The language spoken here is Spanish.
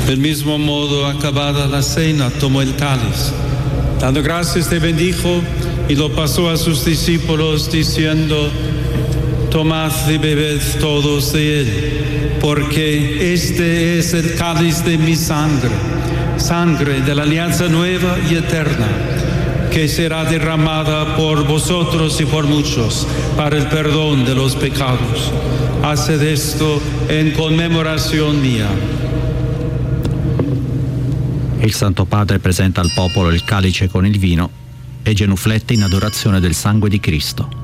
Del mismo modo, acabada la cena, tomó el cáliz. Dando gracias, te bendijo y lo pasó a sus discípulos, diciendo: tomad y bebed todos de él, porque este es el cáliz de mi sangre, sangre de la alianza nueva y eterna, que será derramada por vosotros y por muchos para el perdón de los pecados. Haced esto en conmemorazione mia. Il Santo Padre presenta al popolo il calice con il vino e genuflette in adorazione del sangue di Cristo.